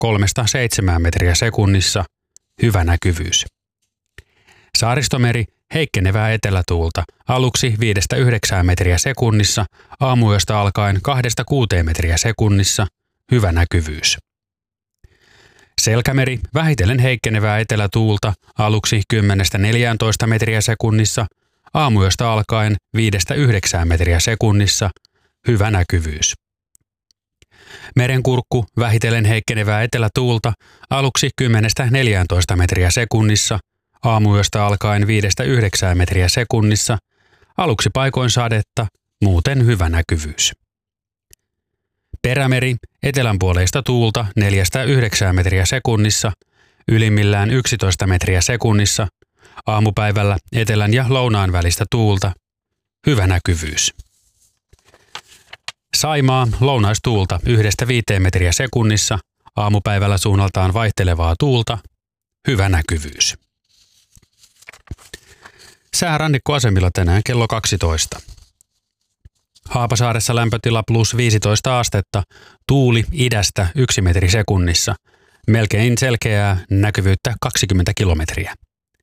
3–7 metriä sekunnissa, hyvä näkyvyys. Saaristomeri, heikkenevää etelätuulta, aluksi 5–9 metriä sekunnissa, aamuyöstä alkaen 2–6 metriä sekunnissa, hyvä näkyvyys. Selkämeri, vähitellen heikkenevää etelätuulta, aluksi 10–14 metriä sekunnissa, aamuyöstä alkaen 5–9 metriä sekunnissa, hyvä näkyvyys. Merenkurkku, vähitellen heikkenevää etelätuulta, aluksi 10–14 metriä sekunnissa, aamuyöstä alkaen 5–9 metriä sekunnissa, aluksi paikoin sadetta, muuten hyvä näkyvyys. Perämeri, etelänpuoleista tuulta 4–9 metriä sekunnissa, ylimmillään 11 metriä sekunnissa, aamupäivällä etelän ja lounaan välistä tuulta, hyvä näkyvyys. Saimaa, lounaistuulta 1–5 metriä sekunnissa, aamupäivällä suunnaltaan vaihtelevaa tuulta, hyvä näkyvyys. Sää rannikkoasemilla tänään kello 12. Haapasaaressa lämpötila +15 astetta, tuuli idästä 1 metri sekunnissa, melkein selkeää, näkyvyyttä 20 kilometriä.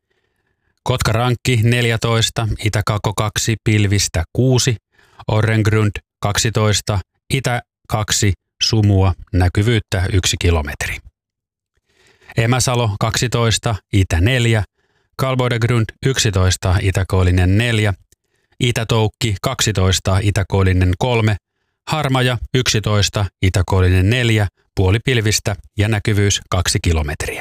Kotkarankki 14, Itä-Kaakko 2, pilvistä 6, Orrengrund 12, Itä 2, sumua, näkyvyyttä 1 kilometri. Emäsalo 12, Itä 4, Kalboidegrund 11, itäkoillinen 4, Itä-Toukki 12, itäkoillinen 3, Harmaja 11, itäkoillinen 4, puolipilvistä ja näkyvyys 2 kilometriä.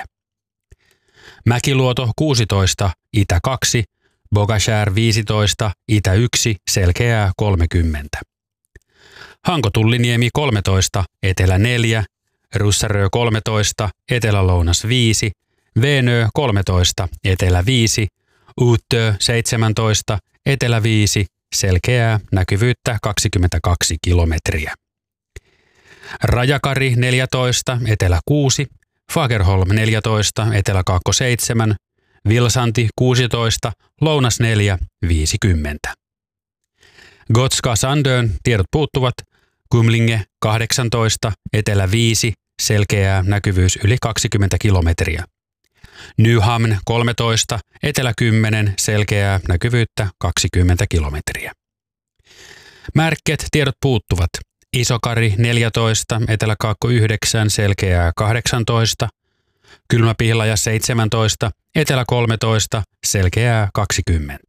Mäkiluoto 16, Itä 2, Bogashär 15, Itä 1, selkeää 30. Hankotulliniemi 13, Etelä 4, Russarö 13, Etelä-Lounas 5, Veenö 13, Etelä 5, Uutö 17, Etelä 5, selkeää, näkyvyyttä 22 kilometriä. Rajakari 14, Etelä 6, Fagerholm 14, Etelä-Kaakko 7, Vilsanti 16, Lounas 4, 50. Gotska Sandön, tiedot puuttuvat, Kumlinge 18, Etelä 5, selkeää, näkyvyys yli 20 kilometriä. Nyhamn 13, Etelä 10, selkeää, näkyvyyttä 20 kilometriä. Märket, tiedot puuttuvat. Isokari 14, Etelä-Kaakko 9, selkeää 18, Kylmäpihlaja 17, Etelä 13, selkeää 20.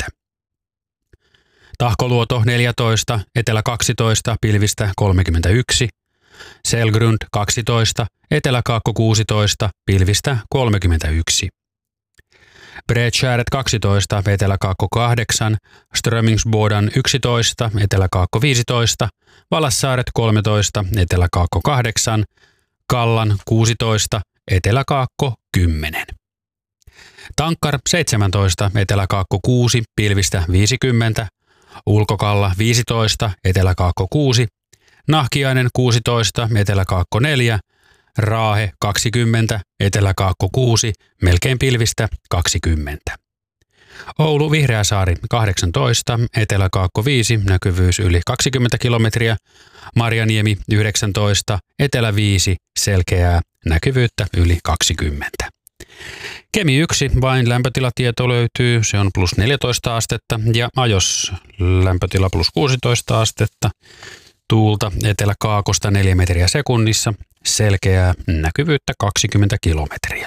Tahkoluoto 14, Etelä 12, pilvistä 31, Selgrund 12, Etelä-Kaakko 16, pilvistä 31. Bredskäret 12, Etelä-Kaakko 8, Strömingsbodan 11, Etelä-Kaakko 15, Valassaaret 13, Etelä-Kaakko 8, Kallan 16, Etelä-Kaakko 10. Tankkar 17, Etelä-Kaakko 6, pilvistä 50, Ulkokalla 15, Etelä-Kaakko 6, Nahkiainen 16, Etelä-Kaakko 4, Raahe 20, Etelä-Kaakko 6, melkein pilvistä 20. Oulu Vihreäsaari 18, Etelä-Kaakko 5, näkyvyys yli 20 kilometriä, Marjaniemi 19, Etelä 5, selkeää, näkyvyyttä yli 20. Kemi 1, vain lämpötilatieto löytyy, se on +14 astetta ja Ajos lämpötila +16 astetta. Tuulta Etelä-Kaakosta 4 metriä sekunnissa, selkeää, näkyvyyttä 20 kilometriä.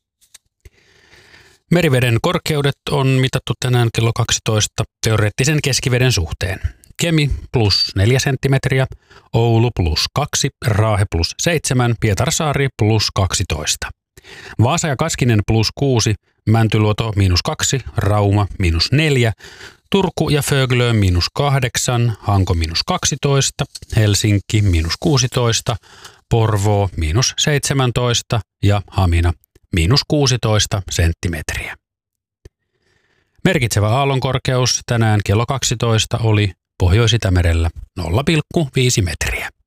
Meriveden korkeudet on mitattu tänään kello 12 teoreettisen keskiveden suhteen. Kemi +4 senttimetriä, Oulu +2, Raahe +7, Pietarsaari +12. Vaasa ja Kaskinen +6, Mäntyluoto -2, Rauma -4, Turku ja Föglö -8, Hanko -12, Helsinki -16, Porvoo -17 ja Hamina -16 senttimetriä. Merkitsevä aallonkorkeus tänään kello 12 oli Pohjois-Itämerellä 0,5 metriä.